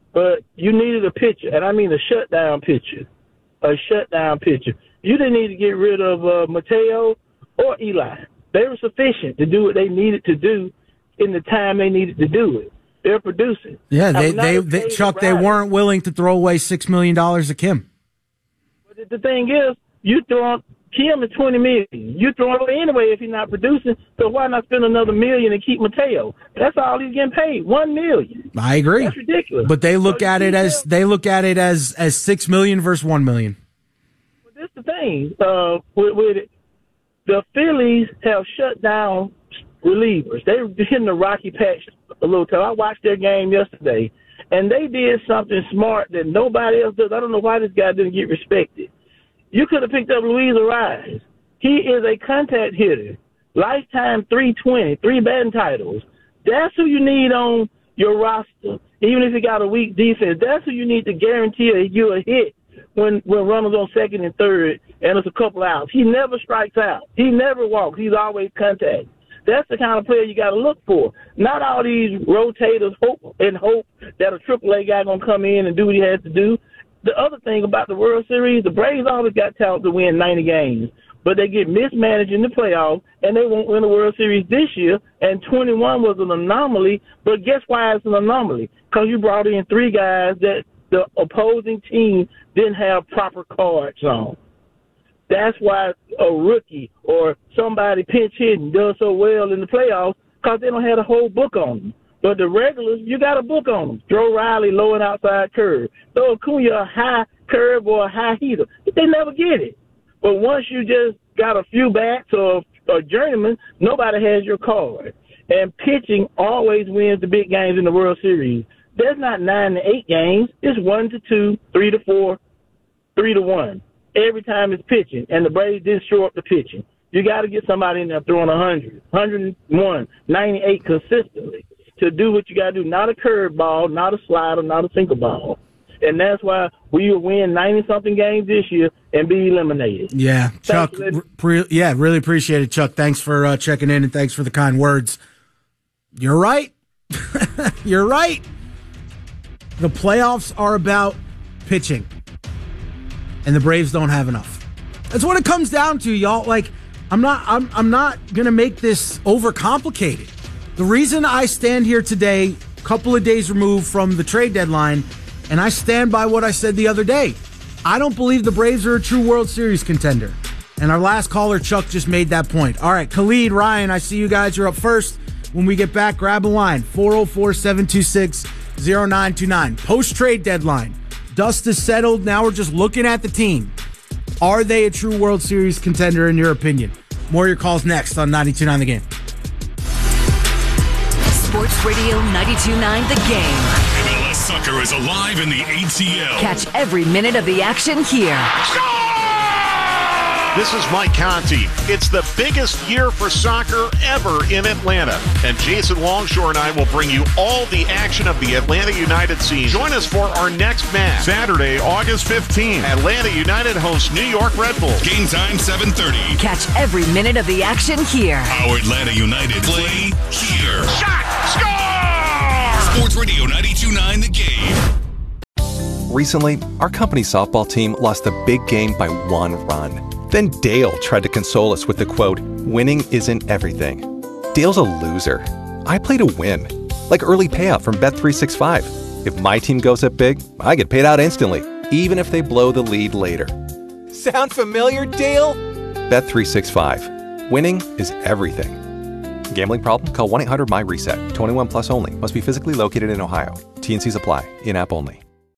but you needed a pitcher, and I mean a shutdown pitcher. A shutdown pitcher. You didn't need to get rid of Mateo or Eli. They were sufficient to do what they needed to do in the time they needed to do it. They're producing. Yeah, Chuck, they weren't willing to throw away $6 million to Kim. But the thing is, you throw Kim is $20 million. You throw it away anyway if he's not producing. So why not spend another $1 million and keep Mateo? That's all he's getting paid, $1 million. I agree. That's ridiculous. But they look at it as $6 million versus $1 million. But this is the thing with it. The Phillies have shut down relievers. They're hitting the rocky patch a little time. I watched their game yesterday, and they did something smart that nobody else does. I don't know why this guy didn't get respected. You could have picked up Luis Ariz. He is a contact hitter. Lifetime 320, 3 batting titles. That's who you need on your roster. Even if you got a weak defense, that's who you need to guarantee you a hit when runners on second and third and there's a couple outs. He never strikes out. He never walks. He's always contact. That's the kind of player you got to look for. Not all these rotators hope that a AAA guy going to come in and do what he has to do. The other thing about the World Series, the Braves always got talent to win 90 games, but they get mismanaged in the playoffs, and they won't win the World Series this year, and 21 was an anomaly. But guess why it's an anomaly? Because you brought in 3 guys that the opposing team didn't have proper cards on. That's why a rookie or somebody pinch hitting does so well in the playoffs, because they don't have a whole book on them. But the regulars, you got a book on them. Joe Riley, low and outside curve. Throw Acuna a high curve or a high heater. They never get it. But once you just got a few bats or a journeyman, nobody has your card. And pitching always wins the big games in the World Series. There's not 9 to 8 games. It's 1-2, 3-4, 3-1. Every time it's pitching. And the Braves didn't show up the pitching. You got to get somebody in there throwing 100, 101, 98 consistently to do what you got to do. Not a curveball, not a slider, not a single ball. And that's why we will win 90-something games this year and be eliminated. Yeah, Chuck, really appreciate it, Chuck. Thanks for checking in, and thanks for the kind words. You're right. You're right. The playoffs are about pitching, and the Braves don't have enough. That's what it comes down to, y'all. Like, I'm not going to make this overcomplicated. The reason I stand here today, a couple of days removed from the trade deadline, and I stand by what I said the other day. I don't believe the Braves are a true World Series contender. And our last caller, Chuck, just made that point. All right, Khalid, Ryan, I see you guys. You're up first. When we get back, grab a line, 404-726-0929. Post-trade deadline. Dust is settled. Now we're just looking at the team. Are they a true World Series contender in your opinion? More of your calls next on 92.9 The Game. Sports Radio 92.9 The Game. MLS soccer is alive in the ATL. Catch every minute of the action here. This is Mike Conti. It's the biggest year for soccer ever in Atlanta. And Jason Longshore and I will bring you all the action of the Atlanta United season. Join us for our next match. Saturday, August 15th. Atlanta United hosts New York Red Bulls. Game time 7:30. Catch every minute of the action here. Our Atlanta United play here. Shot! Score! Sports Radio 92.9 The Game. Recently, our company softball team lost the big game by 1 run. Then Dale tried to console us with the quote, "Winning isn't everything." Dale's a loser. I play to win. Like early payout from Bet365. If my team goes up big, I get paid out instantly, even if they blow the lead later. Sound familiar, Dale? Bet365. Winning is everything. Gambling problem? Call 1-800-MY-RESET. 21 plus only. Must be physically located in Ohio. T&Cs apply. In-app only.